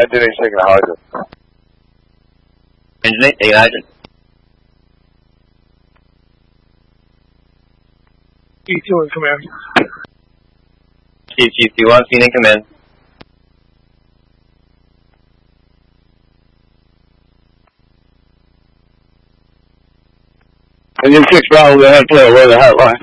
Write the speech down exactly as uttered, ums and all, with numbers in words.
din ay second hard. Engineer, take agent. E two in command. Chief, Chief T one, Phoenix command. Engine six Bravo, go ahead and play over the hat line.